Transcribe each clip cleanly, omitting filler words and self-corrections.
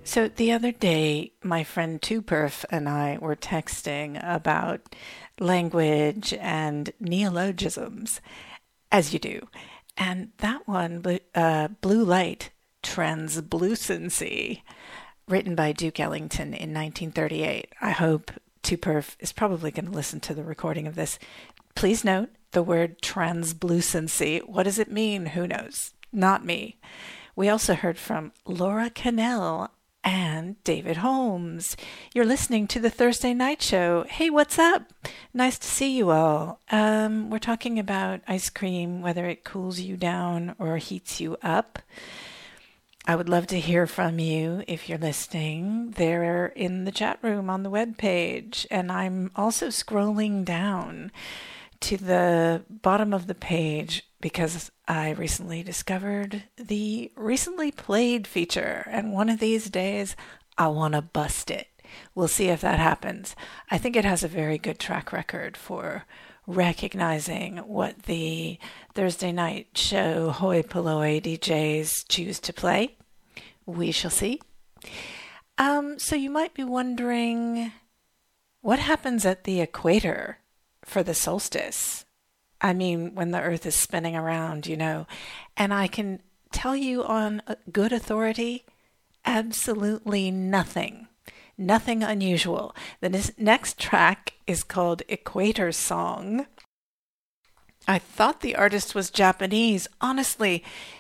So the other day, my friend Tuperf and I were texting about language and neologisms, as you do. And that one, Blue Light, Translucency, written by Duke Ellington in 1938. I hope Tuperf is probably going to listen to the recording of this. Please note the word translucency. What does it mean? Who knows? Not me. We also heard from Laura Cannell and David Holmes. You're listening to the Thursday Night Show. Hey, what's up? Nice to see you all. We're talking about ice cream, whether it cools you down or heats you up. I would love to hear from you if you're listening. They're in the chat room on the webpage, and I'm also scrolling down to the bottom of the page because I recently discovered the recently played feature, and one of these days I want to bust it. We'll see if that happens. I think it has a very good track record for recognizing what the Thursday night show hoi polloi DJs choose to play. We shall see. So you might be wondering, what happens at the equator for the solstice? I mean, when the earth is spinning around, and I can tell you on good authority, absolutely nothing. Nothing unusual. The next track is called Equator Song. I thought the artist was Japanese. Honestly,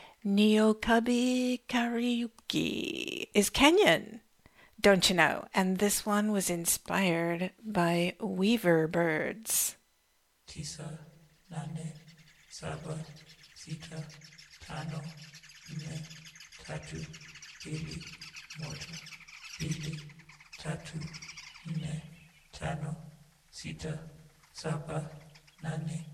Nyokabi Kariuki is Kenyan, don't you know? And this one was inspired by weaver birds. Tisa, Nane, Saba, Sita, Tano, Ine, Tatu, Ili, Moja, Ili, Tatu, Ine, Tano, Sita, Saba, Nane,